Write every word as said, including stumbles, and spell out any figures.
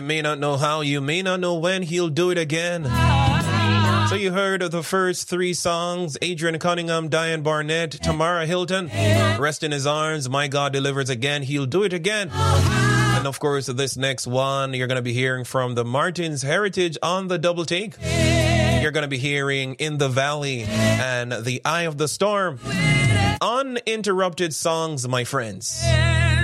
You may not know how, you may not know when, he'll do it again. So you heard of the first three songs, Adrian Cunningham, Diane Barnett, Tamara Hilton, Rest in His Arms, My God Delivers Again, He'll Do It Again. And of course, this next one, you're going to be hearing from the Martins Heritage on the double take. You're going to be hearing In the Valley and The Eye of the Storm. Uninterrupted songs, my friends.